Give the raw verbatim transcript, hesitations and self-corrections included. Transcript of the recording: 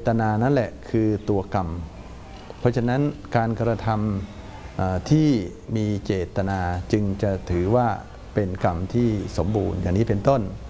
ตนานั่นแหละคือตัวกรรมเพราะฉะนั้นการกระทำที่มีเจตนาจึงจะถือว่าเป็นกรรมที่สมบูรณ์อย่างนี้เป็นต้น